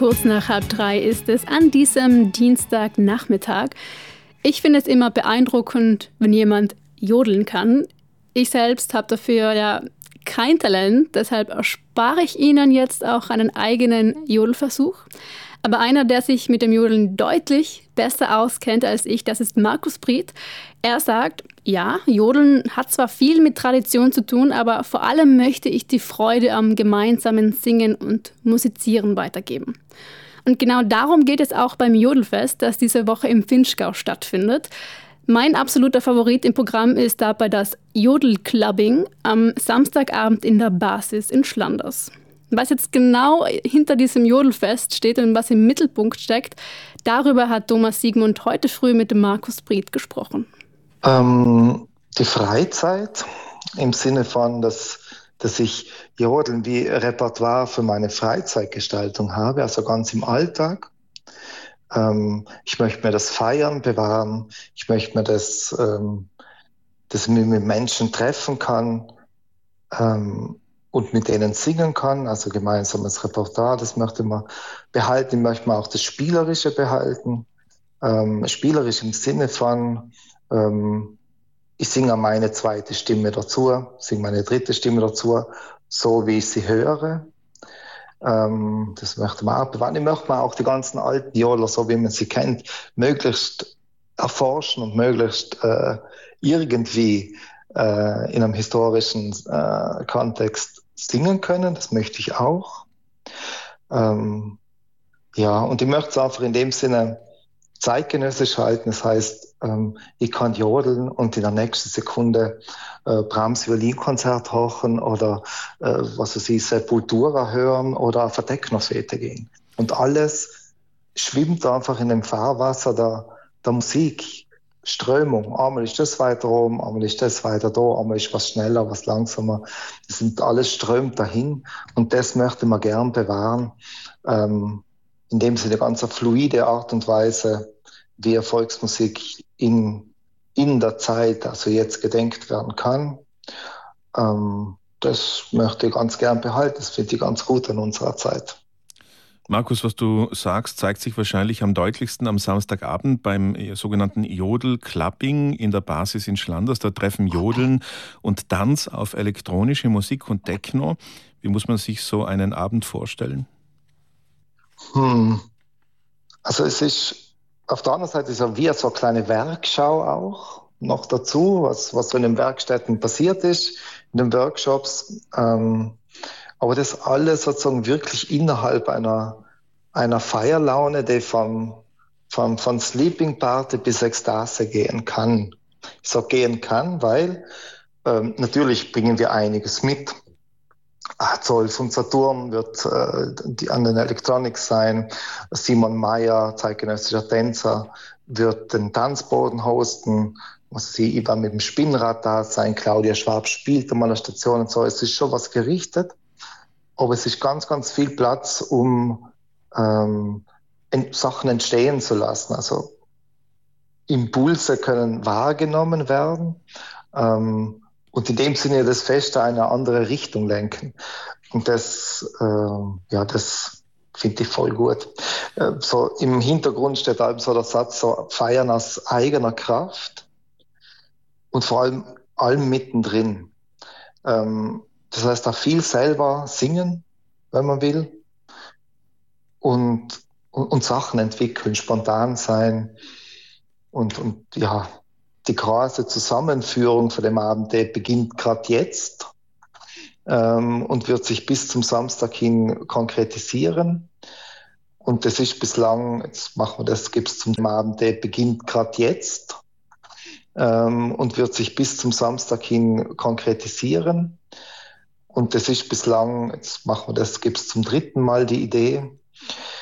Kurz nach 2:30 ist es an diesem Dienstagnachmittag. Ich finde es immer beeindruckend, wenn jemand jodeln kann. Ich selbst habe dafür kein Talent, deshalb erspare ich Ihnen jetzt auch einen eigenen Jodelversuch. Aber einer, der sich mit dem Jodeln deutlich besser auskennt als ich, das ist Markus Brieth. Er sagt, ja, Jodeln hat zwar viel mit Tradition zu tun, aber vor allem möchte ich die Freude am gemeinsamen Singen und Musizieren weitergeben. Und genau darum geht es auch beim Jodelfest, das diese Woche im Vinschgau stattfindet. Mein absoluter Favorit im Programm ist dabei das Jodelclubbing am Samstagabend in der Basis in Schlanders. Was jetzt genau hinter diesem Jodelfest steht und was im Mittelpunkt steckt, darüber hat Thomas Siegmund heute früh mit dem Markus Brieth gesprochen. Die Freizeit im Sinne von, dass ich Jodeln wie Repertoire für meine Freizeitgestaltung habe, also ganz im Alltag. Ich möchte mir das Feiern bewahren. Ich möchte mir dass ich mich mit Menschen treffen kann und mit denen singen kann, also gemeinsames Repertoire, das möchte man behalten. Ich möchte man auch das Spielerische behalten. Spielerisch im Sinne von, ich singe meine zweite Stimme dazu, singe meine dritte Stimme dazu, so wie ich sie höre. Das möchte man auch bewahren. Ich möchte auch die ganzen alten Jodler, so wie man sie kennt, möglichst erforschen und möglichst irgendwie in einem historischen Kontext singen können. Das möchte ich auch. Und ich möchte es einfach in dem Sinne zeitgenössisch halten. Das heißt, ich kann jodeln und in der nächsten Sekunde Brahms Violinkonzert hören oder Sepultura hören hören auf eine Techno-Fete gehen. Und alles schwimmt einfach in dem Fahrwasser der Musik. Strömung. Einmal ist das weiter oben, einmal ist das weiter da, einmal ist was schneller, was langsamer. Das sind alles strömt dahin und das möchte man gern bewahren. In dem Sinne ganz fluide Art und Weise, wie Volksmusik in der Zeit, also jetzt gedenkt werden kann. Das möchte ich ganz gern behalten. Das finde ich ganz gut an unserer Zeit. Markus, was du sagst, zeigt sich wahrscheinlich am deutlichsten am Samstagabend beim sogenannten Jodel-Clubbing in der Basis in Schlanders. Da treffen Jodeln und Tanz auf elektronische Musik und Techno. Wie muss man sich so einen Abend vorstellen? Also es ist auf der anderen Seite ist ja wie so eine kleine Werkschau auch noch dazu, was so in den Werkstätten passiert ist, in den Workshops. Aber das alles sozusagen wirklich innerhalb einer Feierlaune, die von Sleeping Party bis Ekstase gehen kann. Ich sage gehen kann, weil natürlich bringen wir einiges mit. Zolf und Saturn wird an den Electronics sein. Simon Mayer, zeitgenössischer Tänzer, wird den Tanzboden hosten. Ich war mit dem Spinnrad da sein. Claudia Schwab spielt an meiner Station und so. Es ist schon was gerichtet. Aber es ist ganz, ganz viel Platz, um Sachen entstehen zu lassen. Also Impulse können wahrgenommen werden und in dem Sinne das Fest eine andere Richtung lenken. Und das finde ich voll gut. So im Hintergrund steht halt so der Satz, so feiern aus eigener Kraft und vor allem mittendrin. Das heißt, auch viel selber singen, wenn man will, und Sachen entwickeln, spontan sein und die große Zusammenführung von dem Abend, der beginnt gerade jetzt und wird sich bis zum Samstag hin konkretisieren. Und das ist bislang, jetzt machen wir das, gibt es zum Abend, der beginnt gerade jetzt und wird sich bis zum Samstag hin konkretisieren. Und das ist bislang, jetzt machen wir das, gibt es zum 3. Mal die Idee.